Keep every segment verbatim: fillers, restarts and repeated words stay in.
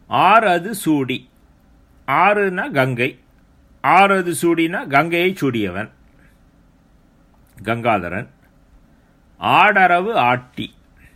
ஆறு அது சூடி, ஆறுனா கங்கை, ஆறு அது சூடினா கங்கையை சூடியவன் கங்காதரன். ஆடரவு ஆட்டி,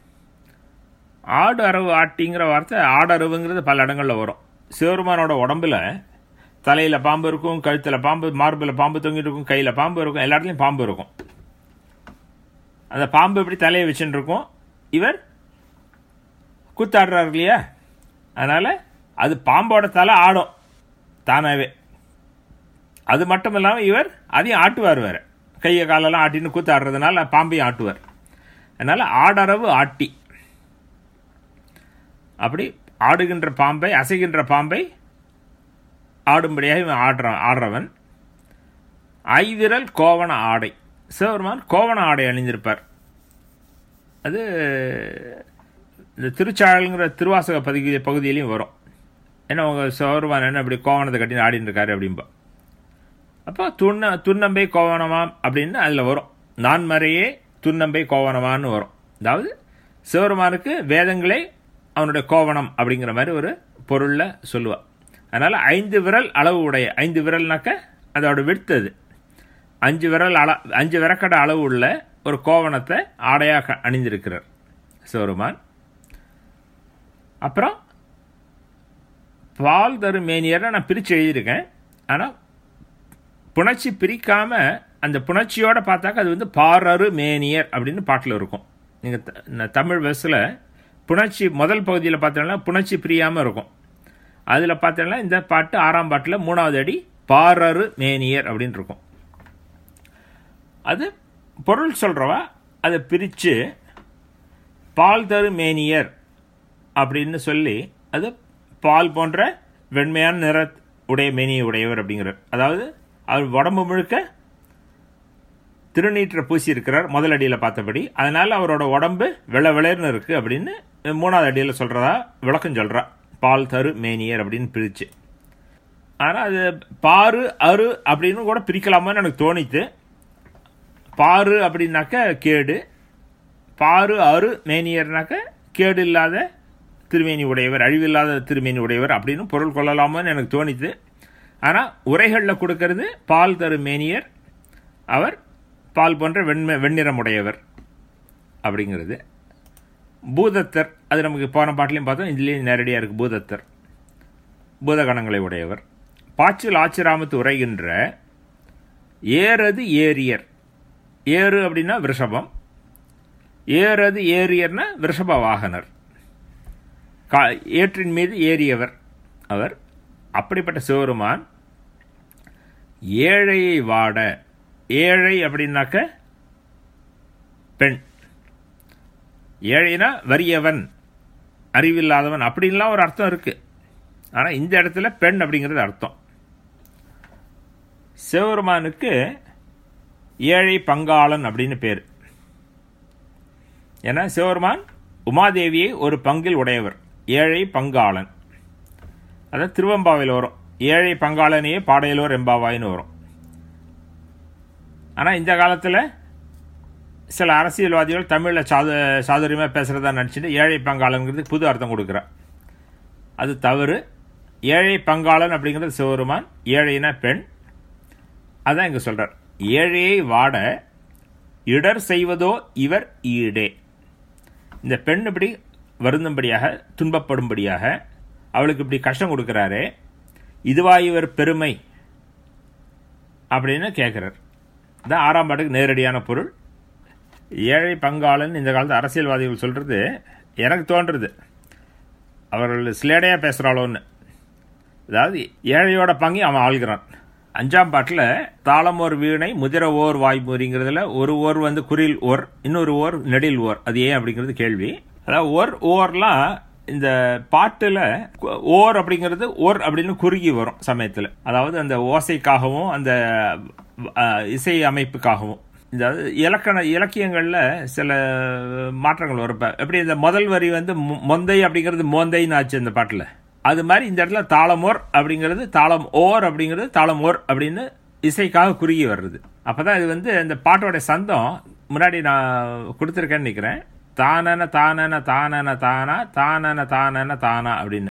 ஆடு அரவு ஆட்டிங்கிற வார்த்தை ஆடரவுங்கிறது பல இடங்களில் வரும். சிவருமானோட உடம்புல தலையில் பாம்பு இருக்கும், கழுத்தில் பாம்பு, மார்பில் பாம்பு தொங்கிட்டு இருக்கும், கையில் பாம்பு இருக்கும், எல்லா இடத்துலையும் பாம்பு இருக்கும். அந்த பாம்பு இப்படி தலையை வச்சுட்டு இருக்கும், இவர் கூத்தாடுறாரு இல்லையா, அதனால் அது பாம்போட தலை ஆடும் தானாகவே. அது மட்டும் இல்லாமல் இவர் அதையும் ஆட்டுவார், வேறு கையை காலெல்லாம் ஆட்டின்னு கூத்தாடுறதுனால பாம்பையும் ஆட்டுவார். அதனால் ஆடரவு ஆட்டி, அப்படி ஆடுகின்ற பாம்பை, அசைகின்ற பாம்பை ஆடும்படியாக இவன் ஆடுற ஆடுறவன். ஐவிரல் கோவண ஆடை, சிவபெருமான் கோவண ஆடை அணிந்திருப்பார். அது இந்த திருச்சாழல்ங்கிற திருவாசக பகுதி பகுதியிலையும் வரும். ஏன்னா உங்கள் சிவபெருமான் என்ன இப்படி கோவணத்தை கட்டின்னு ஆடின்னு இருக்காரு அப்படின்பா. அப்போ துண்ண துன்னம்பை கோவணமாம் அப்படின்னு அதில் வரும். நான்மறையே துன்னம்பை கோவணமான்னு வரும். அதாவது சிவபெருமானுக்கு வேதங்களே அவனுடைய கோவணம் அப்படிங்கிற மாதிரி ஒரு பொருளில் சொல்லுவாள். அதனால் ஐந்து விரல் அளவு உடைய, ஐந்து விரல்னாக்க அதோட விடுத்தது அஞ்சு விரல் அள அஞ்சு விரக்கடை அளவு உள்ள ஒரு கோவணத்தை ஆடையாக அணிந்திருக்கிறார் சிவபெருமான். அப்புறம் பால் தரும் மேனியரை நான் பிரித்து எழுதியிருக்கேன். ஆனால் புணர்ச்சி பிரிக்காமல் அந்த புணர்ச்சியோடு பார்த்தாக்க அது வந்து பாரரு மேனியர் அப்படின்னு பாட்டில் இருக்கும். நீங்கள் தமிழ் வயசில் புணர்ச்சி முதல் பகுதியில் பார்த்தோம்னா புணர்ச்சி பிரியாமல் இருக்கும். அதில் பார்த்தோம்னா இந்த பாட்டு ஆறாம் பாட்டில் மூணாவது அடி பாரரு மேனியர் அப்படின்னு இருக்கும். அது பொருள் சொல்கிறவா அதை பிரித்து பால் தரு மேனியர் அப்படின்னு சொல்லி, அது பால் போன்ற வெண்மையான நிற உடைய மேனியை உடையவர் அப்படிங்கிறார். அதாவது அவர் உடம்பு முழுக்க திருநீற்றை பூசி இருக்கிறார் முதல் அடியில் பார்த்தபடி. அதனால் அவரோட உடம்பு வெள்ளை வெளையர்னு இருக்குது அப்படின்னு மூணாவது அடியில் சொல்கிறதா விளக்கம் சொல்கிறா, பால் தரு மேனியர் அப்படின்னு பிரித்து. ஆனால் அது பாரு அரு அப்படின்னு கூட பிரிக்கலாமான்னு எனக்கு தோணித்து. பாரு அப்படின்னாக்க கேடு, பாரு அரு மேனியர்னாக்க கேடு இல்லாத திருமேனி உடையவர், அழிவில்லாத திருமேனி உடையவர் அப்படின்னு பொருள் கொள்ளலாமான்னு எனக்கு தோணித்து. ஆனால் உரைகளில் கொடுக்கறது பால் தரு மேனியர், அவர் பால் போன்ற வெண்மை வெண்ணிறம் உடையவர் அப்படிங்கிறது. பூதத்தர், அது நமக்கு போன பாட்டிலையும் பார்த்தோம், இதுலேயும் நேரடியாக இருக்குது. பூதத்தர் பூதகணங்களை உடையவர். பாச்சில் ஆச்சிராமத்து உரைகின்ற ஏறது ஏரியர், ஏறு அப்படின்னா விஷபம், ஏறது ஏரியர்னா விஷப வாகனர், கா ஏற்றின் மீது ஏறியவர் அவர். அப்படிப்பட்ட சிவருமான் ஏழையை வாட, ஏழை அப்படின்னாக்க பெண், ஏழைனா வறியவன், அறிவில்லாதவன் அப்படின்லாம் ஒரு அர்த்தம் இருக்குது. ஆனால் இந்த இடத்துல பெண் அப்படிங்கிறது அர்த்தம். சிவபெருமானுக்கு ஏழை பங்காளன் அப்படின்னு பேர். ஏன்னா சிவபெருமான் உமாதேவியை ஒரு பங்கில் உடையவர், ஏழை பங்காளன். அதான் திருவம்பாவையில் வரும், ஏழை பங்காளனையே பாடையலோர் எம்பாவாயின்னு வரும். ஆனால் இந்த காலத்தில் சில அரசியல்வாதிகள் தமிழில் சாது சாதுரியமாக பேசுகிறதா நினச்சிட்டு ஏழை பங்காளனுங்கிறதுக்கு புது அர்த்தம் கொடுக்குறான். அது தவறு. ஏழை பங்காளன் அப்படிங்கிறது சிவபெருமான், ஏழைனா பெண். அதான் இங்கே சொல்கிறார், ஏழையை வாட இடர் செய்வதோ இவர் ஈடே. இந்த பெண் இப்படி வருந்தும்படியாக, துன்பப்படும்படியாக அவளுக்கு இப்படி கஷ்டம் கொடுக்குறாரே, இதுவா இவர் பெருமை அப்படின்னு கேட்குறார். தான் ஆறாம் பாட்டுக்கு நேரடியான பொருள். ஏழை பங்காளன் இந்த காலத்து அரசியல்வாதிகள் சொல்கிறது எனக்கு தோன்றுறது அவர்கள் சிலேடையாக பேசுகிறாளோன்னு. அதாவது ஏழையோட பங்கி அவன் ஆள்கிறான். அஞ்சாம் பாட்டில் தாளம் ஓர் வீணை முதிர ஓர் வாய்மொழிங்கிறதுல ஒரு ஓர் வந்து குறில் ஓர், இன்னொரு ஓர் நெடில் ஓர். அது ஏன் அப்படிங்கிறது கேள்வி. அதாவது ஓர் ஓர்லாம் இந்த பாட்டில் ஓர் அப்படிங்கிறது ஓர் அப்படின்னு குறுகி வரும் சமயத்தில். அதாவது அந்த ஓசைக்காகவும் அந்த இசை அமைப்புக்காகவும். அதாவது இலக்கண இலக்கியங்களில் சில மாற்றங்கள் வரப்ப எப்படி இந்த முதல் வரி வந்து மொந்தை அப்படிங்கிறது மோந்தைன்னு ஆச்சு இந்த பாட்டில். அது மாதிரி இந்த இடத்துல தாளமோர் அப்படிங்கிறது தாளம் ஓர் அப்படிங்கிறது தாளம் ஓர் அப்படின்னு இசைக்காக குறுகி வர்றது. அப்போ தான் இது வந்து இந்த பாட்டோடைய சந்தம் முன்னாடி நான் கொடுத்துருக்கேன்னு நினைக்கிறேன். தானன தானன தானன தானா தானன தானன தானா அப்படின்னு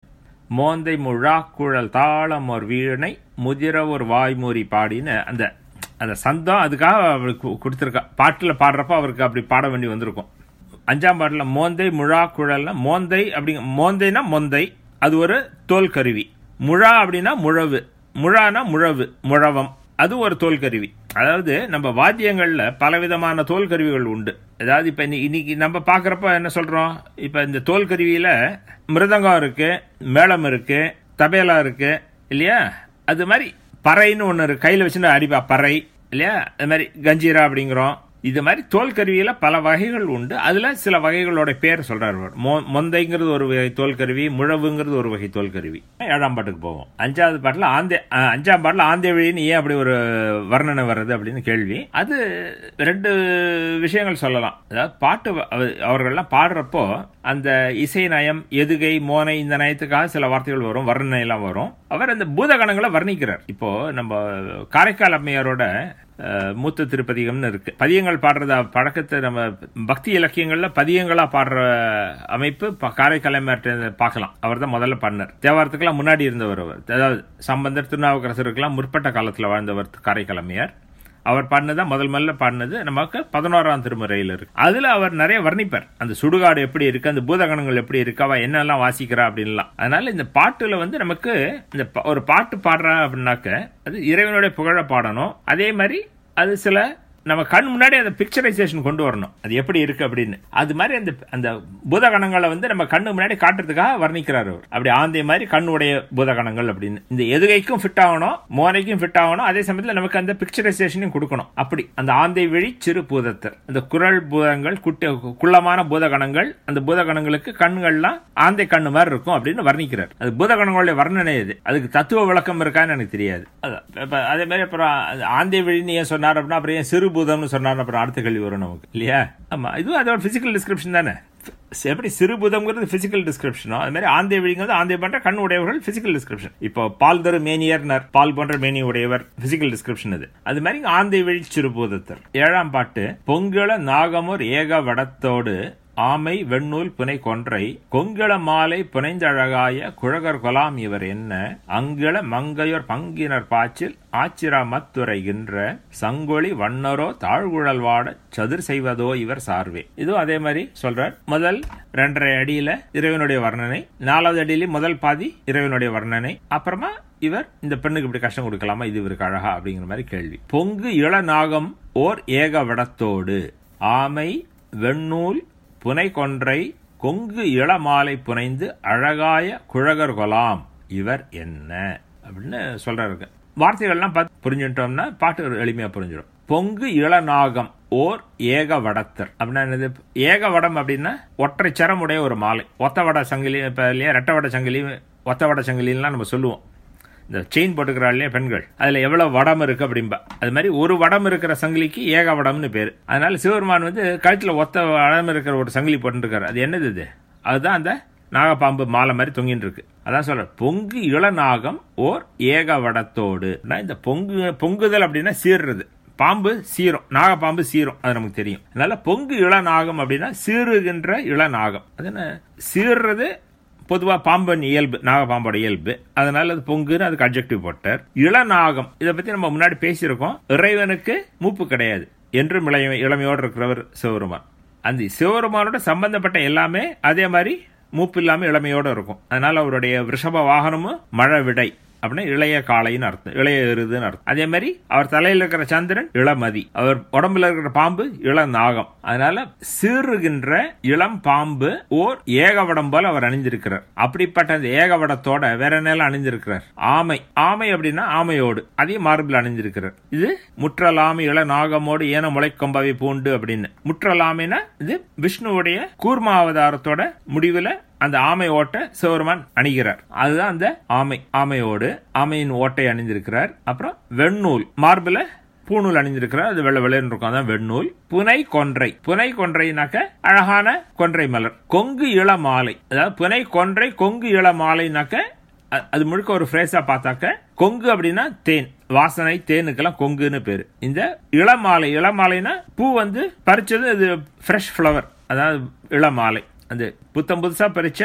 மோந்தை முழா குழல் தாளம் ஒரு வீணை முதிர ஒரு வாய்மூறி பாடின்னு அந்த அந்த சந்தம் அதுக்காக அவருக்கு கொடுத்துருக்கா. பாட்டில் பாடுறப்ப அவருக்கு அப்படி பாட வேண்டி வந்திருக்கும். அஞ்சாம் பாட்டில் மோந்தை முழா குழல்னா மோந்தை அப்படிங்க, மோந்தைனா மொந்தை, அது ஒரு தோல் கருவி. முழா அப்படின்னா முழவு, முழானா முழவு, முழவம், அது ஒரு தோல் கருவி. அதாவது நம்ம வாத்தியங்கள்ல பலவிதமான தோல் கருவிகள் உண்டு. அதாவது இப்ப இன்னைக்கு நம்ம பாக்குறப்ப என்ன சொல்றோம், இப்ப இந்த தோல் கருவியில மிருதங்கம் இருக்கு, மேளம் இருக்கு, தபேலா இருக்கு இல்லையா. அது மாதிரி பறைன்னு ஒன்னு இருக்கு, கையில வச்சுட்டு அடிப்பா பறை இல்லையா. அது மாதிரி கஞ்சீரா அப்படிங்கிறோம். இது மாதிரி தோல் கருவியில பல வகைகள் உண்டு. அதுல சில வகைகளோட பேர் சொல்றாரு. மொந்தைங்கிறது ஒரு வகை தோல் கருவி, முழவுங்கிறது ஒரு வகை தோல் கருவி. ஏழாம் பாட்டுக்கு போவோம். அஞ்சாவது பாட்டுல ஆந்தே அஞ்சாம் பாட்டுல ஆந்தே வழின்னு ஏன் அப்படி ஒரு வர்ணனை வர்றது அப்படின்னு கேள்வி. அது ரெண்டு விஷயங்கள் சொல்லலாம். அதாவது பாட்டு அவர்கள்லாம் பாடுறப்போ அந்த இசை நயம், எதுகை, மோனை, இந்த நயத்துக்காக சில வார்த்தைகள் வரும், வர்ணனை எல்லாம் வரும். அவர் அந்த பூதகணங்களை வர்ணிக்கிறார். இப்போ நம்ம காரைக்கால் அம்மையாரோட மூத்த திருப்பதிகம்னு இருக்கு. பதியங்கள் பாடுறத பழக்கத்தை நம்ம பக்தி இலக்கியங்கள்ல பதியங்களா பாடுற அமைப்பு காரைக்கால் அம்மையார்ட்ட பார்க்கலாம். அவர் தான் முதல்ல பாடினார். தேவாரத்துக்கெல்லாம் முன்னாடி இருந்தவர் அவர். அதாவது சம்பந்தர், திருநாவுக்கரசருக்கெல்லாம் முற்பட்ட காலத்துல வாழ்ந்தவர் காரைக்கால் அம்மையார். அவர் பாடினதான் முதல் முதல்ல பாடினது நமக்கு பதினோராம் திருமுறையில் இருக்கு. அதுல அவர் நிறைய வர்ணிப்பார். அந்த சுடுகாடு எப்படி இருக்கு, அந்த பூதகணங்கள் எப்படி இருக்கு, அவ என்னெல்லாம் வாசிக்கிறா அப்படின்லாம். அதனால இந்த பாட்டுல வந்து நமக்கு இந்த ஒரு பாட்டு பாடுறா அப்படின்னாக்க அது இறைவனுடைய புகழ பாடணும். அதே மாதிரி அது சில நம்ம கண் முன்னாடி அந்த பிக்சரைசேஷன் கொண்டு வரணும், அது எப்படி இருக்கு அப்படின்னு. அது மாதிரி அந்த அந்த பூதகணங்களை வந்து நம்ம கண்ணு முன்னாடி காட்டுறதுக்காக வர்ணிக்கிறார் அவர். அப்படி ஆந்தை மாதிரி கண்ணுடைய பூதகணங்கள் அப்படின்னு. இந்த எதுகைக்கும் ஃபிட் ஆகணும், மோனைக்கும் ஃபிட் ஆகணும், அதே சமயத்தில் நமக்கு அந்த பிக்சரைசேஷனையும் கொடுக்கணும். அப்படி அந்த ஆந்தை விழி சிறு பூதத்தர், அந்த குரல் பூதங்கள், குட்ட குள்ளமான பூதகணங்கள், அந்த பூதகணங்களுக்கு கண்கள்லாம் ஆந்தை கண்ணு மாதிரி இருக்கும் அப்படின்னு வர்ணிக்கிறார். அது பூதகணங்களுடைய வர்ணனை. இது அதுக்கு தத்துவ விளக்கம் இருக்கான்னு எனக்கு தெரியாது. அதே மாதிரி அப்புறம் ஆந்தை விழின்னு ஏன் சொன்னார் அப்படின்னா, அப்புறம் ஏன் சிறு பூதம்னு சொன்னார், அப்புறம் அடுத்த கேள்வி வரும் நமக்கு இல்லையா. ஆமா, இது அதோட பிசிக்கல் டிஸ்கிரிப்ஷன் தானே. எப்படி சிறுபூதம்ங்கிறது பிசிக்கல் டிஸ்கிரிப்ஷனோ, அது மாதிரி ஆந்தை விழிங்கிறது ஆந்தை போன்ற கண் உடையவர்கள் பிசிக்கல் டிஸ்கிரிப்ஷன். இப்போ பால் தரு மேனியர், பால் போன்ற மேனி உடையவர் பிசிக்கல் டிஸ்கிரிப்ஷன். அது அது மாதிரி ஆந்தை விழி சிறுபூதத்தர். ஏழாம் பாட்டு பொங்கல நாகமோர் ஏக வடத்தோடு ஆமை வெண்ணூல் புனை கொன்றை கொங்கிள மாலை புனைந்தழகாய குழகர் கொலாம் இவர் என்ன அங்கிள மங்கையோர் பங்கினர் பாச்சில் ஆச்சிரா மத்துரைகின்ற சங்கொலி வண்ணரோ தாழ்குழல் வாட சதுர் செய்வதோ இவர் சார்வே. இதுவும் அதே மாதிரி சொல்றார். முதல் ரெண்டரை அடியில இறைவனுடைய வர்ணனை, நாலாவது அடியில முதல் பாதி இறைவனுடைய வர்ணனை, அப்புறமா இவர் இந்த பெண்ணுக்கு இப்படி கஷ்டம் கொடுக்கலாமா, இது இவருக்கு அழகா அப்படிங்கிற மாதிரி கேள்வி. பொங்கு இளநாகம் ஓர் ஏக வடத்தோடு ஆமை வெண்ணூல் புனை கொன்றை கொங்கு இளமாலை புனைந்து அழகாய குழகர் கொலாம் இவர் என்ன அப்படின்னு சொல்றாரு. வார்த்தைகள்லாம் பார்த்து புரிஞ்சுட்டோம்னா பாட்டு எளிமையா புரிஞ்சிடும். பொங்கு இளநாகம் ஓர் ஏக வடத்தர் அப்படின்னா என்னது? ஏக வடம் அப்படின்னா ஒற்றை சரமுடைய ஒரு மாலை. ஒத்த வட சங்கிலி, இப்ப இல்லையா ரெட்ட வட சங்கிலி, ஒத்த வட சங்கிலின்லாம் நம்ம சொல்லுவோம். இந்த செயின் போட்டுக்கிறாள் இல்லையா பெண்கள், அதுல எவ்வளவு வடம் இருக்கு அப்படின்பா. அது மாதிரி ஒரு வடம் இருக்கிற சங்கிலிக்கு ஏக வடம்னு பேரு. அதனால சிவபெருமான் வந்து கழுத்துல ஒத்த வடம் இருக்கிற ஒரு சங்கிலி போட்டுருக்காரு. அது என்னது? இது அதுதான் அந்த நாகப்பாம்பு மாலை மாதிரி தொங்கின்னு இருக்கு. அதான் சொல்ற பொங்கு இளநாகம் ஓர் ஏக வடத்தோடு. இந்த பொங்கு பொங்குதல் அப்படின்னா சீர்றது. பாம்பு சீரும், நாகப்பாம்பு சீரும், அது நமக்கு தெரியும். அதனால பொங்கு இளநாகம் அப்படின்னா சீருகின்ற இளநாகம். அது என்ன சீர்றது? பொதுவா பாம்பன் இயல்பு, நாகப்பாம்போட இயல்பு. அதனால அது பொங்குன்னு அதுக்கு அட்ஜெக்டிவ் போட்டார். இளநாகம் இதை பத்தி நம்ம முன்னாடி பேசியிருக்கோம். இறைவனுக்கு மூப்பு கிடையாது, என்றும் இளமை இளமையோடு இருக்கிறவர் சிவபெருமான். அந்த சிவபெருமானோட சம்பந்தப்பட்ட எல்லாமே அதே மாதிரி மூப்பு இல்லாம இளமையோடு இருக்கும். அதனால அவருடைய ரிஷப வாகனமும் மழை விடை அப்படின்னா இளைய காளைன்னு அர்த்தம், இளைய எருதுன்னு அர்த்தம். அதே மாதிரி அவர் தலையில் இருக்கிற சந்திரன் இளமதி, அவர் உடம்புல இருக்கிற பாம்பு இளநாகம். அதனால சீறுகின்ற இளம் பாம்பு ஓர் ஏகவடம் போல அவர் அணிந்திருக்கிறார். அப்படிப்பட்ட அந்த ஏகவடத்தோட வேற என்னெல்லாம் அணிந்திருக்கிறார்? ஆமை. ஆமை அப்படின்னா ஆமையோடு அதையும் மார்பில் அணிந்திருக்கிறார். இது முற்றலாமை இளநாகமோடு ஏன முளைக்கொம்பவை பூண்டு அப்படின்னு. முற்றலாமைனா இது விஷ்ணுவுடைய கூர்மா அவதாரத்தோட முடிவுல அந்த ஆமை ஓட்டை சிவபெருமான் அணிகிறார். அதுதான் அந்த ஆமை. ஆமையோடு ஆமையின் ஓட்டை அணிந்திருக்கிறார். அப்புறம் வெண்ணூல், மார்பில பூநூல் அணிந்திருக்கிறார். அது வெள்ளை வெள்ளைன்னு இருக்கும், அதான் வெண்ணூல். புனை கொன்றை. புனை கொன்றைனாக்க அழகான கொன்றை மலர். கொங்கு இள மாலை, அதாவது புனை கொன்றை கொங்கு இள மாலைனாக்க அது முழுக்க ஒரு ஃப்ரேஸா பார்த்தாக்க கொங்கு அப்படின்னா தேன், வாசனை, தேனுக்கெல்லாம் கொங்குன்னு பேரு. இந்த இளமாலை, இளமாலைனா பூ வந்து பறிச்சது, அது ஃப்ரெஷ் ஃபிளவர், அதாவது இளமாலை. அந்த புத்தம் புதுசா பறிச்ச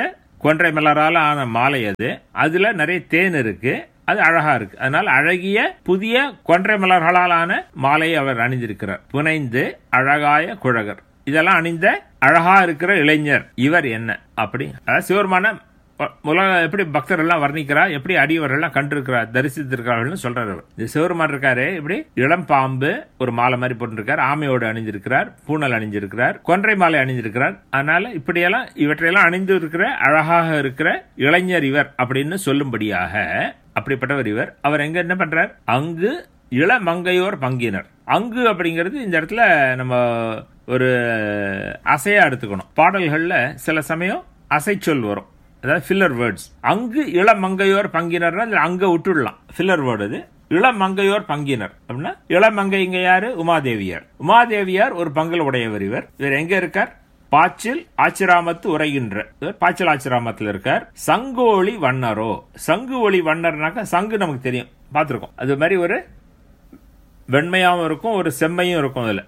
கொன்றை மலரால ஆன மாலை அது. அதுல நிறைய தேன் இருக்கு, அது அழகா இருக்கு. அதனால அழகிய புதிய கொன்றை மலர்களாலான மாலையை அவர் அணிந்திருக்கிறார். புனைந்து அழகாய குழகர், இதெல்லாம் அணிந்த அழகா இருக்கிற இளைஞர் இவர் என்ன அப்படி. அதாவது சிவருமான உலக எப்படி பக்தர் எல்லாம் வர்ணிக்கிறார், எப்படி அடியவர்கள் எல்லாம் கண்டிருக்கிறார், தரிசித்திருக்கிறார்கள் சொல்றாரு. இந்த சிவருமான் இருக்காரு, இப்படி இளம் பாம்பு ஒரு மாலை மாதிரி போட்டிருக்கார், ஆமையோடு அணிஞ்சிருக்கிறார், பூனல் அணிஞ்சிருக்கிறார், கொன்றை மாலை அணிஞ்சிருக்கிறார். அதனால இப்படியெல்லாம் இவற்றையெல்லாம் அணிந்து இருக்கிற அழகாக இருக்கிற இளைஞர் இவர் அப்படின்னு சொல்லும்படியாக அப்படிப்பட்டவர் இவர். அவர் எங்க என்ன பண்றார், அங்கு இளமங்கையோர் பங்கினர். அங்கு அப்படிங்கிறது இந்த இடத்துல நம்ம ஒரு அசையா எடுத்துக்கணும். பாடல்கள்ல சில சமயம் அசைச்சொல் வரும், அதாவது ஃபில்லர் வேர்ட்ஸ். அங்கு இளமங்கையோர் பங்கினர் அங்க விட்டுடலாம், ஃபில்லர் வேர்டு அது. இளமங்கையோர் பங்கினர் அப்படின்னா இளமங்கை இங்க யாரு, உமாதேவியார். உமாதேவியார் ஒரு பங்கல் உடையவர் இவர். இவர் எங்க இருக்கார், பாச்சில் ஆச்சிராமத்து உரைகின்ற, பாச்சில் ஆச்சிராமத்தில் இருக்கார். சங்கு ஒளி வண்ணரோ, சங்கு ஒளி வண்ணர்னாக்க சங்கு நமக்கு தெரியும், பார்த்திருக்கோம். அது மாதிரி ஒரு வெண்மையாவும் இருக்கும், ஒரு செம்மையும் இருக்கும் அதுல.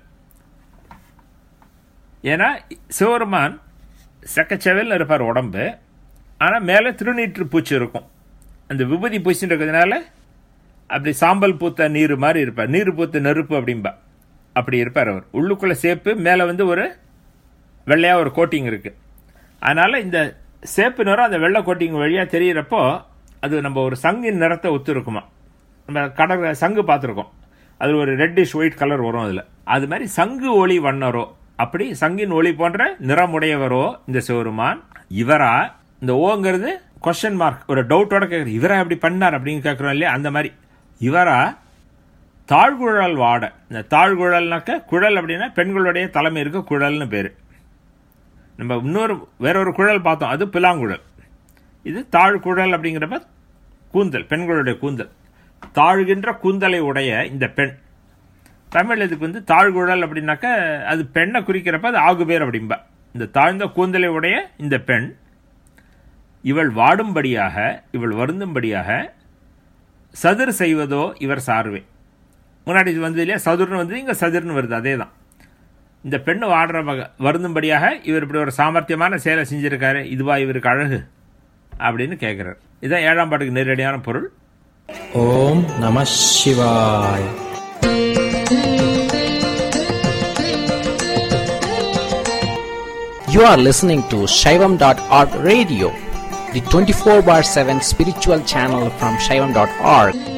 ஏன்னா சிவருமான் செக்கச்செவல் இருப்பார் உடம்பு, ஆனா மேல திருநீற்று பூச்சி இருக்கும். அந்த விபூதி பூச்சி இருக்கிறதுனால அப்படி சாம்பல் பூத்த நீர் மாதிரி இருப்பார், நீர் பூத்த நெருப்பு அப்படின்பா, அப்படி இருப்பார் அவர். உள்ளுக்குள்ள சேப்பு, மேல வந்து ஒரு வெள்ளையா ஒரு கோட்டிங் இருக்கு. அதனால இந்த சேப்பு நிறம் அந்த வெள்ளை கோட்டிங் வழியா தெரியறப்போ அது நம்ம ஒரு சங்கின் நிறத்தை ஒத்து இருக்குமா. நம்ம கடற்கரை சங்கு பார்த்துருக்கோம், அது ஒரு ரெட்டிஷ் ஒயிட் கலர் வரும் அதுல. அது மாதிரி சங்கு ஒளி வண்ணரோ, அப்படி சங்கின் ஒளி போன்ற நிறமுடையவரோ இந்த சிவருமான். இவரா, இந்த ஓங்கிறது கொஸ்டின் மார்க், ஒரு டவுட்டோட கேட்குற, இவரா எப்படி பண்ணார் அப்படின்னு கேட்குறோம் இல்லையா, அந்த மாதிரி. இவரா தாழ்குழல் வாட. இந்த தாழ்குழல்னாக்க குழல் அப்படின்னா பெண்களுடைய தலைமை இருக்க குழல்னு பேரு. நம்ம இன்னொரு வேற ஒரு குழல் பார்த்தோம், அது பிலாங்குழல். இது தாழ்குழல் அப்படிங்கிறப்ப கூந்தல், பெண்களுடைய கூந்தல். தாழ்கின்ற கூந்தலை உடைய இந்த பெண். தமிழ் இதுக்கு வந்து தாழ்குழல் அப்படின்னாக்க அது பெண்ணை குறிக்கிறப்ப அது ஆகுபேர் அப்படின்பா. இந்த தாழ்ந்த கூந்தலை உடைய இந்த பெண் இவள் வாடும்படியாக, இவள் வருந்தும்படியாக சதுர் செய்வதோ இவர் சார்வே. முன்னாடி இது வந்து இல்லையா, சதுர்னு வந்து இங்க சதுர்னு வருது, அதே தான். இந்த பெண்ணு வாடுற வருந்தும்படியாக இவர் இப்படி ஒரு சாமர்த்தியமான செயலை செஞ்சிருக்காரு, இதுவா இவருக்கு அழகு அப்படின்னு கேட்கிறார். இதுதான் ஏழாம் பாட்டுக்கு நேரடியான பொருள். ஓம் நம சிவாய. You are listening to Shaivam dot org radio, the twenty-four bar seven spiritual channel from Shaivam dot org.